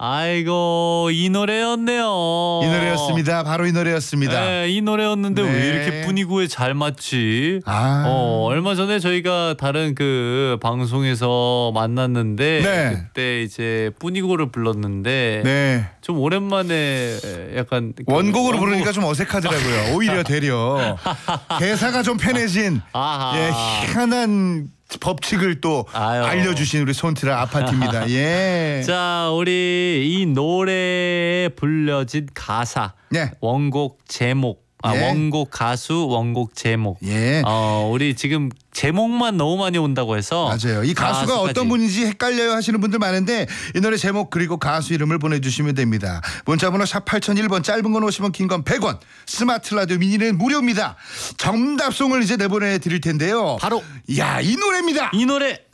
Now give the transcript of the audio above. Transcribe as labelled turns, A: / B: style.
A: 아이고 이 노래였네요.
B: 이 노래였습니다. 바로 이 노래였습니다.
A: 네, 이 노래였는데
B: 네.
A: 왜 이렇게 분위기에 잘 맞지?
B: 아.
A: 얼마 전에 저희가 다른 그 방송에서 만났는데
B: 네.
A: 그때 이제 뿌니고를 불렀는데
B: 네.
A: 좀 오랜만에 약간 그
B: 원곡으로 부르니까 좀 어색하더라고요. 오히려 되려 개사가 좀 편해진
A: 아하.
B: 예, 희한한 법칙을 또
A: 아유.
B: 알려주신 우리 손트라 아파트입니다. 예.
A: 자, 우리 이 노래에 불려진 가사,
B: 네.
A: 원곡 제목,
B: 예.
A: 원곡 가수, 원곡 제목.
B: 예.
A: 우리 지금 제목만 너무 많이 온다고 해서
B: 맞아요. 이 가수가
A: 가수까지.
B: 어떤 분인지 헷갈려요 하시는 분들 많은데 이 노래 제목 그리고 가수 이름을 보내주시면 됩니다. 문자번호 샵 8001번 짧은 건 50원 긴 건 100원 스마트 라디오 미니는 무료입니다. 정답송을 이제 내보내드릴 텐데요.
A: 바로
B: 야, 이 노래입니다.
A: 이 노래